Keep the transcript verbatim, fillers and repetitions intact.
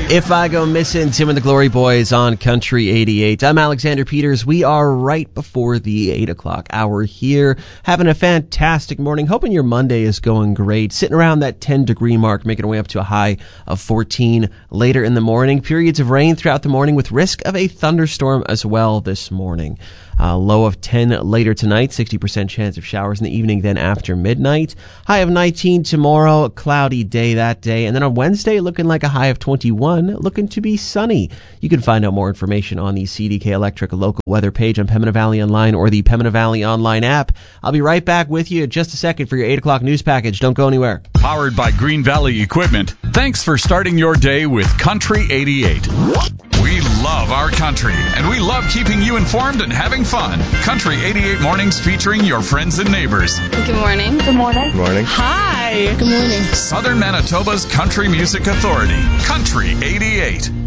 If I Go Missing, Tim and the Glory Boys on Country eighty-eight. I'm Alexander Peters. We are right before the eight o'clock hour here, having a fantastic morning. Hoping your Monday is going great. Sitting around that ten degree mark, making our way up to a high of fourteen later in the morning. Periods of rain throughout the morning with risk of a thunderstorm as well this morning. Uh, low of ten later tonight, sixty percent chance of showers in the evening, then after midnight. High of nineteen tomorrow, a cloudy day that day. And then on Wednesday, looking like a high of twenty-one, looking to be sunny. You can find out more information on the C D K Electric local weather page on Pembina Valley Online or the Pembina Valley Online app. I'll be right back with you in just a second for your eight o'clock news package. Don't go anywhere. Powered by Green Valley Equipment. Thanks for starting your day with Country eighty-eight. We love our country, and we love keeping you informed and having fun. Country eighty-eight mornings featuring your friends and neighbors. Good morning. Good morning. Good morning. Hi. Good morning. Southern Manitoba's Country Music Authority. Country eighty-eight.